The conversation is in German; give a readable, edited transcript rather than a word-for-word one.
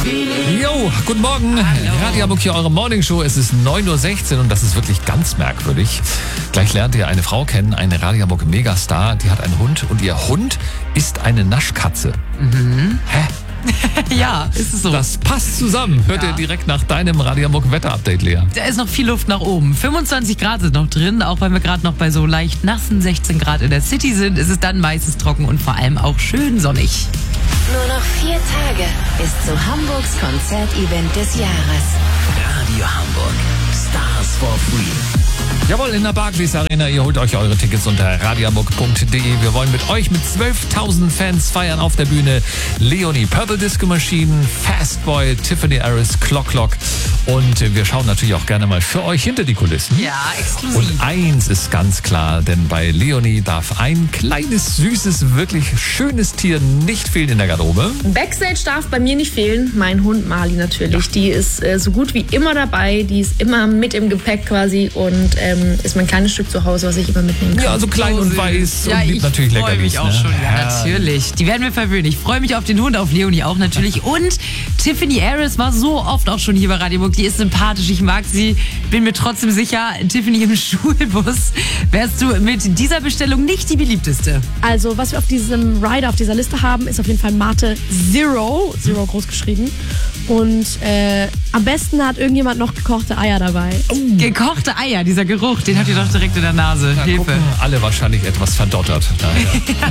Jo, guten Morgen. Radio Hamburg hier, eure Morningshow. Es ist 9.16 Uhr und das ist wirklich ganz merkwürdig. Gleich lernt ihr eine Frau kennen, eine Radio Hamburg Megastar. Die hat einen Hund und ihr Hund ist eine Naschkatze. Hä? Ja, ist es so. Das passt zusammen. Hört ihr direkt nach deinem Radio Hamburg Wetter-Update, Lea. Da ist noch viel Luft nach oben. 25 Grad sind noch drin, auch wenn wir gerade noch bei so leicht nassen 16 Grad in der City sind, ist es dann meistens trocken und vor allem auch schön sonnig. Nur noch 4 Tage bis zu Hamburgs Konzertevent des Jahres. Radio Hamburg. Stars for Free. Jawohl, in der Barclays Arena. Ihr holt euch eure Tickets unter radiohamburg.de. Wir wollen mit euch mit 12.000 Fans feiern auf der Bühne. Leonie, Purple Disco Machine, Fastboy, Tiffany Harris, Clock Clock. Und wir schauen natürlich auch gerne mal für euch hinter die Kulissen. Ja, exklusiv. Und eins ist ganz klar, denn bei Leonie darf ein kleines, süßes, wirklich schönes Tier nicht fehlen in der Garderobe. Backstage darf bei mir nicht fehlen. Mein Hund Mali natürlich. Die ist so gut wie immer dabei. Die ist immer mit im Gepäck quasi und ist mein kleines Stück zu Hause, was ich immer mitnehmen kann. Ja, so klein und weiß Ja, und liebt ich natürlich freue Leckerlis. mich auch schon. Ja, natürlich. Die werden wir verwöhnen. Ich freue mich auf den Hund, auf Leonie auch natürlich. Und Tiffany Harris war so oft auch schon hier bei Radio Hamburg. Die ist sympathisch, ich mag sie. Bin mir trotzdem sicher, Tiffany im Schulbus wärst du mit dieser Bestellung nicht die beliebteste. Also, was wir auf diesem Rider, auf dieser Liste haben, ist auf jeden Fall Mate Zero. Zero groß geschrieben. Und am besten hat irgendjemand noch gekochte Eier dabei. Gekochte Eier, dieser Geruch, den habt ihr doch direkt in der Nase. Da Hilfe. gucken alle wahrscheinlich etwas verdottert. Naja.